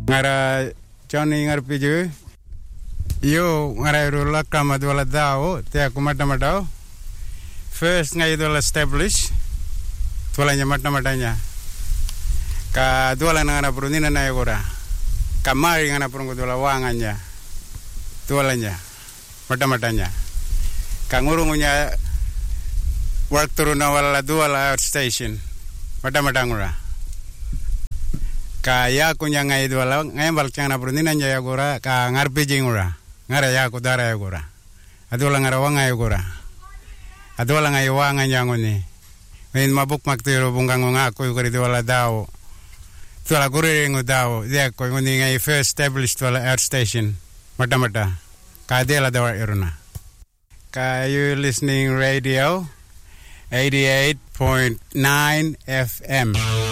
Ngara Johnny ngarpiju. Yo ngara rula kama dwala dao te aku mata-mata. First ngai dwala establish. Dwalanya mata-matanya. Ka dwala ngana perundina na yagora. Kamari ngana perunggu dwala wanganya. Dwalanya mata-matanya. Ka ngurungunya work turuna wala dwala outstation. Mata-mata ngura. Ka ya kunya ngai dwala ngai balcang na perundina ya gora ka ngarpiji ngura. Ngara ya ku dara ya gora. Adola ngara wanga ya gora. Adola ngai wanga nyangoni. Main mabuk maktiro bungang ngaku ko dwala dao. Dwala gure ngo dao. Dia ko ngoni ngai first established dwala air station. Mata-mata. Ka dela dawa iruna. Ka you listening radio 88.9 FM.